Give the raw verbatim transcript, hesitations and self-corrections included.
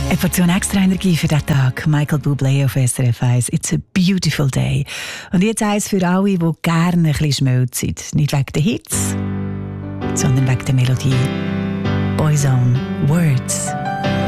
Eine Portion extra Energie für diesen Tag. Michael Bublé auf S R F eins. It's a beautiful day. Und jetzt eins für alle, die gerne ein bisschen schmelzen. Nicht wegen der Hits, sondern wegen der Melodie. Boyzone, Words.